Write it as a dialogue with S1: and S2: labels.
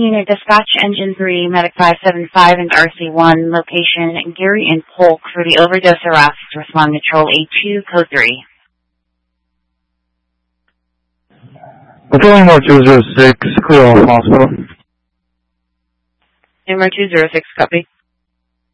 S1: Unit Dispatch Engine 3, Medic 575 and RC1, location Gary and Polk for the overdose arrest. Respond Control A2, Code 3.
S2: Patrolling Number 206, clear off hospital.
S1: Number 206, copy.